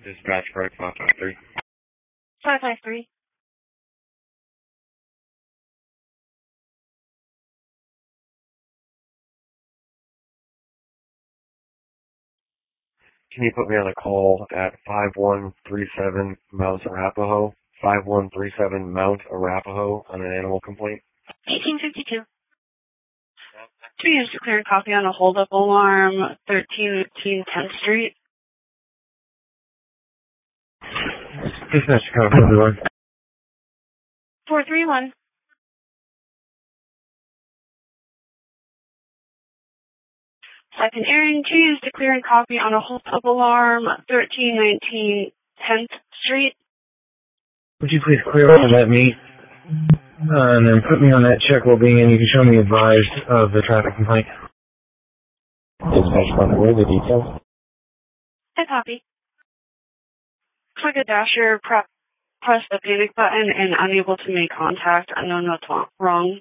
Dispatch correct 553. 553. Can you put me on a call at 5137 Mount Arapahoe? 5137 Mount Arapahoe on an animal complaint? 1852. 2 units to clear and copy on a hold-up alarm, 1318 10th Street. Dispatch code everyone. 431. Second airing, 2 units to clear and copy on a hold-up alarm, 1319 10th Street. Would you please clear up and let me, and then put me on that check well-being, and you can show me advised of the traffic complaint. Dispatch code, what are the details? I copy. Click a dasher, press the panic button, and unable to make contact. Unknown what's wrong.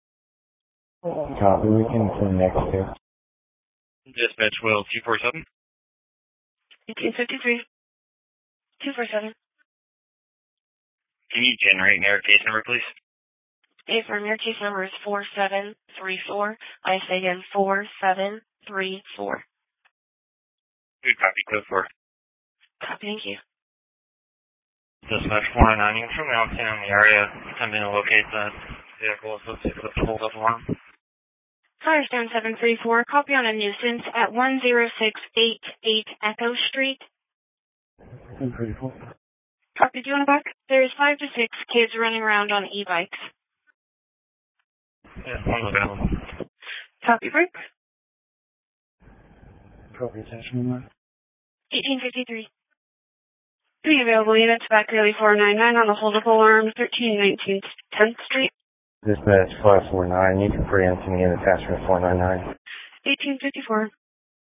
Copy, we can connect here. Dispatch Will 247. 1853. 247. Can you generate an error case number, please? Affirm, your case number is 4734. I say again, 4734. Good copy, code 4. Copy, thank you. Dispatch 499, you can show me on scene in the area, attempting to locate the vehicle associated with the hold-up alarm. Firestone 734, copy on a nuisance at 10688 Echo Street. 734. Copy, do you want to back? There's 5 to 6 kids running around on e-bikes. Yeah, one's available. Copy, break. Copy, attachment number. 1853. 3 available units, back early 499 on the hold-up alarm, 1319 10th Street. Dispatch 549, you can preempt me in attachment 499. 1854.